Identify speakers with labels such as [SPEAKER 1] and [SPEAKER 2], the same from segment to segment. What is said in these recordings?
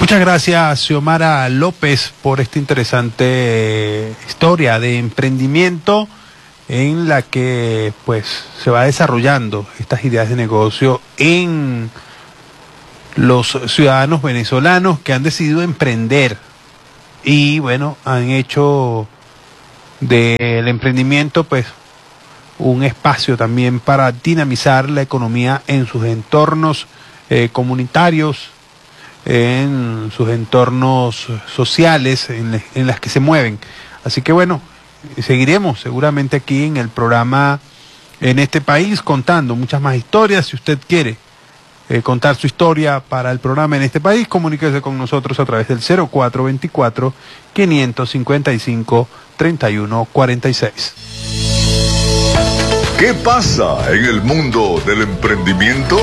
[SPEAKER 1] Muchas gracias, Xiomara López, por esta interesante historia de emprendimiento en la que pues se va desarrollando estas ideas de negocio en los ciudadanos venezolanos que han decidido emprender y bueno, han hecho del emprendimiento pues un espacio también para dinamizar la economía en sus entornos comunitarios, en sus entornos sociales en las que se mueven. Así que bueno, seguiremos seguramente aquí en el programa En este País contando muchas más historias. Si usted quiere contar su historia para el programa En este País, comuníquese con nosotros a través del 0424-555-3146.
[SPEAKER 2] ¿Qué pasa en el mundo del emprendimiento?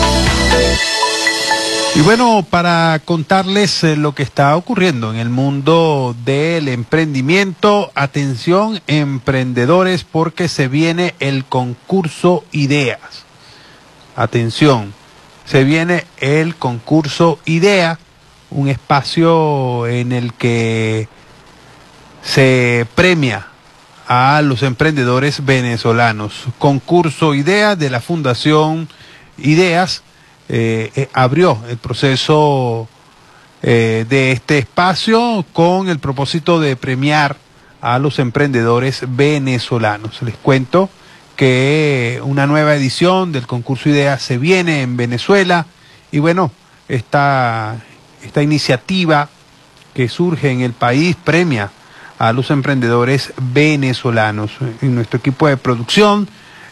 [SPEAKER 1] Y bueno, para contarles lo que está ocurriendo en el mundo del emprendimiento, atención emprendedores, porque se viene el concurso Ideas. Atención, se viene el concurso Idea, un espacio en el que se premia a los emprendedores venezolanos. Concurso Idea de la Fundación Ideas. Abrió el proceso de este espacio con el propósito de premiar a los emprendedores venezolanos. Les cuento que una nueva edición del concurso Ideas se viene en Venezuela y bueno, esta iniciativa que surge en el país premia a los emprendedores venezolanos. En nuestro equipo de producción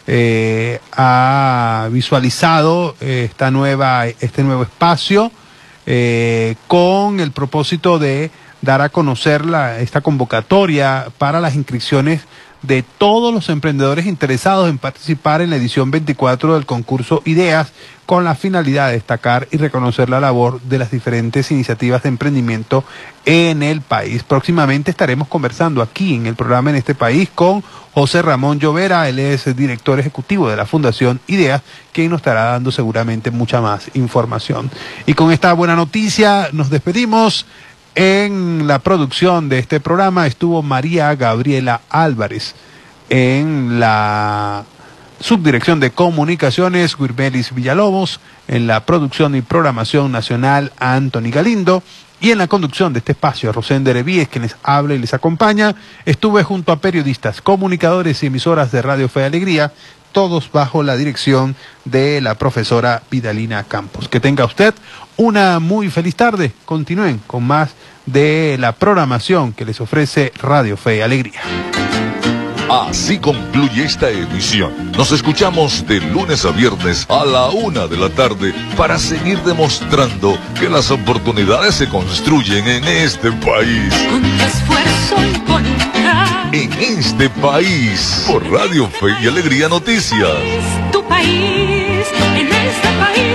[SPEAKER 1] ha visualizado este nuevo espacio con el propósito de dar a conocer esta convocatoria para las inscripciones de todos los emprendedores interesados en participar en la edición 24 del concurso Ideas, con la finalidad de destacar y reconocer la labor de las diferentes iniciativas de emprendimiento en el país. Próximamente estaremos conversando aquí en el programa En este País con José Ramón Llovera. Él es director ejecutivo de la Fundación Ideas, quien nos estará dando seguramente mucha más información. Y con esta buena noticia nos despedimos. En la producción de este programa estuvo María Gabriela Álvarez. En la subdirección de comunicaciones, Guirmelis Villalobos. En la producción y programación nacional, Anthony Galindo. Y en la conducción de este espacio, Rosenda Revíes, quien les habla y les acompaña. Estuve junto a periodistas, comunicadores y emisoras de Radio Fe y Alegría, todos bajo la dirección de la profesora Vidalina Campos. Que tenga usted una muy feliz tarde. Continúen con más de la programación que les ofrece Radio Fe y Alegría.
[SPEAKER 2] Así concluye esta emisión. Nos escuchamos de lunes a viernes a la 1 de la tarde para seguir demostrando que las oportunidades se construyen en este país.
[SPEAKER 3] Con tu esfuerzo y voluntad.
[SPEAKER 2] En este país, por Radio Fe y Alegría Noticias.
[SPEAKER 3] Es tu país, en este país.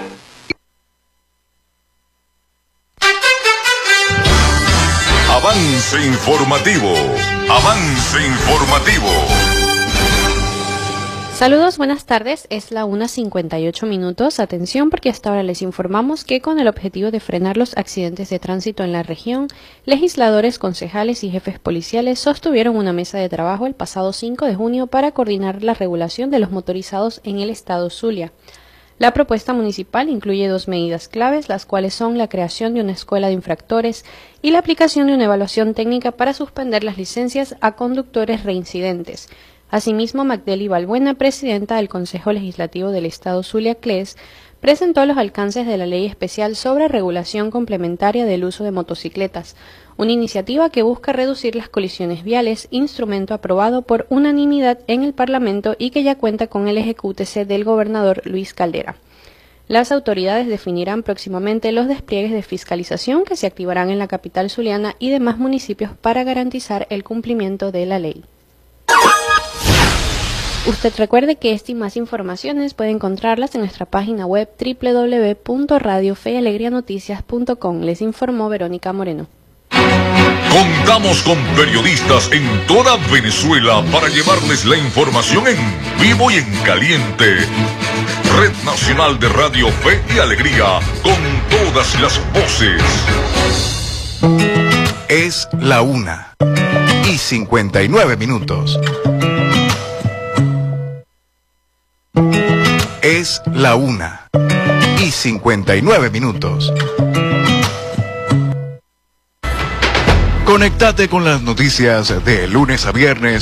[SPEAKER 2] Avance informativo. Avance informativo.
[SPEAKER 4] Saludos, buenas tardes. Es la 1:58. Atención, porque hasta ahora les informamos que con el objetivo de frenar los accidentes de tránsito en la región, legisladores, concejales y jefes policiales sostuvieron una mesa de trabajo el pasado 5 de junio para coordinar la regulación de los motorizados en el estado Zulia. La propuesta municipal incluye dos medidas claves, las cuales son la creación de una escuela de infractores y la aplicación de una evaluación técnica para suspender las licencias a conductores reincidentes. Asimismo, Magdeli Balbuena, presidenta del Consejo Legislativo del Estado Zulia CLES, presentó los alcances de la Ley Especial sobre Regulación Complementaria del Uso de Motocicletas, una iniciativa que busca reducir las colisiones viales, instrumento aprobado por unanimidad en el Parlamento y que ya cuenta con el ejecútese del gobernador Luis Caldera. Las autoridades definirán próximamente los despliegues de fiscalización que se activarán en la capital zuliana y demás municipios para garantizar el cumplimiento de la ley. Usted recuerde que esta y más informaciones puede encontrarlas en nuestra página web www.radiofeyalegrianoticias.com. Les informó Verónica Moreno.
[SPEAKER 2] Contamos con periodistas en toda Venezuela para llevarles la información en vivo y en caliente. Red Nacional de Radio Fe y Alegría, con todo todas las voces.
[SPEAKER 5] Es la 1:59. Es la 1:59. Conectate con las noticias de lunes a viernes